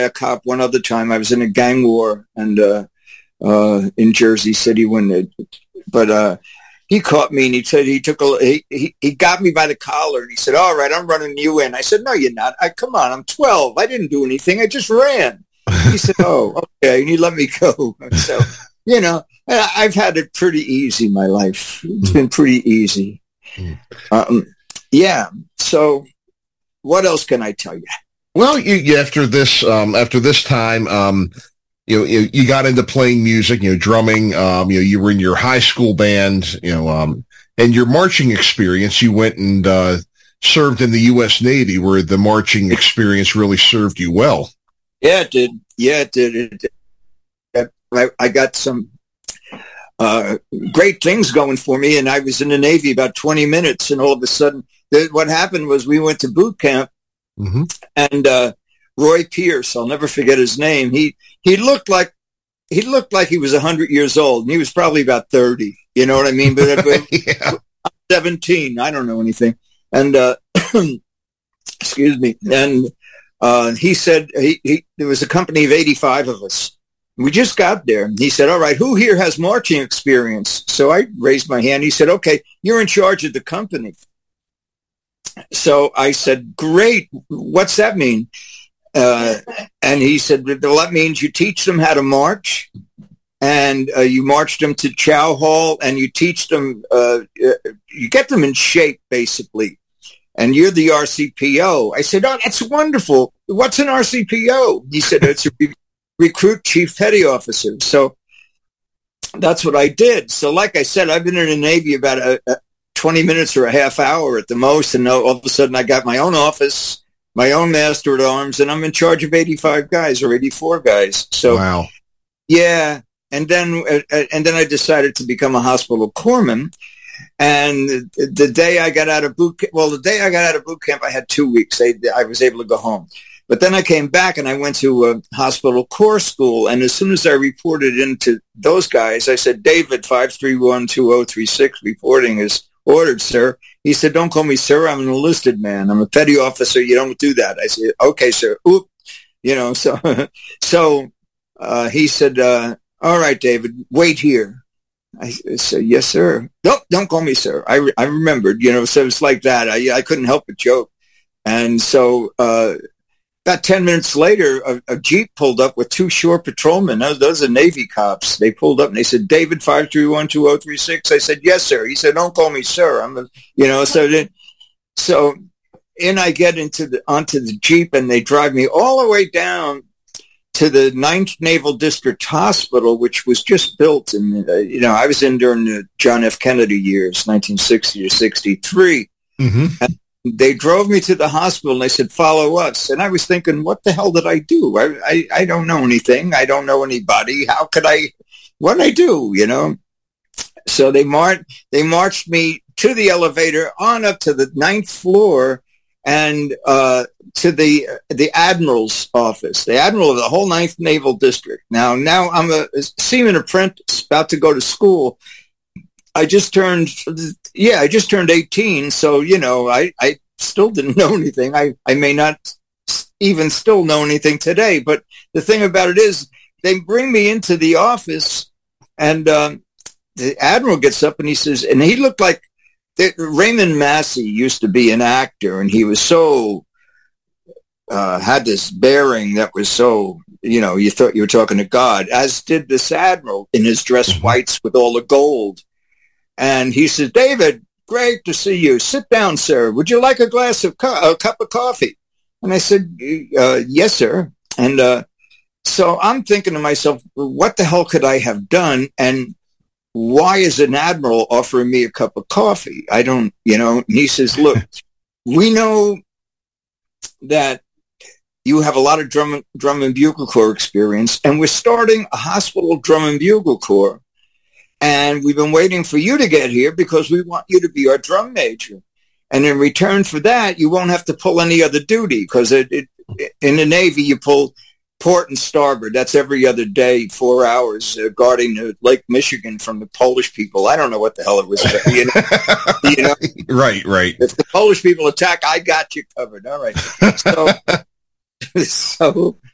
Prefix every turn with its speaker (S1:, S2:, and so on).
S1: a cop one other time. I was in a gang war and in Jersey City he caught me and he said he got me by the collar and he said, "All right, I'm running you in." I said, "No, you're not. Come on, I'm 12. I didn't do anything. I just ran." He said, "Oh, okay," and he let me go. So, I've had it pretty easy. My life, it's been pretty easy. Yeah. So, what else can I tell you?
S2: Well, you after this time, you got into playing music, drumming. You were in your high school band, and your marching experience. You went and served in the U.S. Navy, where the marching experience really served you well.
S1: Yeah, it did. Yeah, it did. I got some great things going for me, and I was in the Navy about 20 minutes, and all of a sudden, what happened was we went to boot camp, and Roy Pierce, I'll never forget his name. He looked like he was 100 years old, and he was probably about 30. You know what I mean? But
S2: Yeah.
S1: I'm 17. I don't know anything. And excuse me. And he said there was a company of 85 of us. We just got there. He said, "All right, who here has marching experience?" So I raised my hand. He said, "Okay, you're in charge of the company." So I said, "Great. What's that mean?" And he said, "Well, that means you teach them how to march, and you march them to chow hall, and you teach them, you get them in shape, basically. And you're the RCPO." I said, "Oh, that's wonderful. What's an RCPO?" He said, "It's a recruit chief petty officer." So that's what I did. So like I said, I've been in the Navy about 20 minutes or a half hour at the most, and all of a sudden I got my own office, my own master at arms, and I'm in charge of 85 guys or 84 guys. So,
S2: wow.
S1: Yeah. And then I decided to become a hospital corpsman. And the day I got out of boot camp, I had 2 weeks. I was able to go home. But then I came back and I went to a hospital corps school. And as soon as I reported into those guys, I said, "David, 531-2036, reporting is ordered, sir." He said, "Don't call me sir. I'm an enlisted man. I'm a petty officer. You don't do that." I said, "Okay, sir." Oop. So he said, "All right, David, wait here." I said, "Yes, sir." "Nope, don't call me sir." I remembered, so it's like that. I couldn't help but joke. And so about 10 minutes later, a Jeep pulled up with two shore patrolmen. Those are Navy cops. They pulled up and they said, "David, 531-2036. I said, "Yes, sir." He said, "Don't call me sir." So in I get onto the Jeep, and they drive me all the way down to the 9th Naval District Hospital, which was just built. And, I was in during the John F. Kennedy years, 1960 to 63. And they drove me to the hospital, and they said, "Follow us." And I was thinking, what the hell did I do? I don't know anything. I don't know anybody. What did I do, So they marched me to the elevator on up to the 9th floor and to the admiral's office, the admiral of the whole 9th Naval District. Now I'm a seaman apprentice about to go to school. I just turned 18. So, I still didn't know anything. I may not even still know anything today. But the thing about it is they bring me into the office, and the admiral gets up and he says, and he looked like Raymond Massey used to be an actor, and he was so, had this bearing that was so, you thought you were talking to God, as did this admiral in his dress whites with all the gold. And he says, "David, great to see you. Sit down, sir. Would you like a cup of coffee?" And I said, "Yes, sir." And so I'm thinking to myself, what the hell could I have done? And why is an admiral offering me a cup of coffee? I don't, And he says, "Look, we know that you have a lot of drum and bugle corps experience, and we're starting a hospital drum and bugle corps. And we've been waiting for you to get here because we want you to be our drum major. And in return for that, you won't have to pull any other duty, because in the Navy, you pull port and starboard. That's every other day, 4 hours, guarding Lake Michigan from the Polish people. I don't know what the hell it was.
S2: Right.
S1: If the Polish people attack, I got you covered. All right.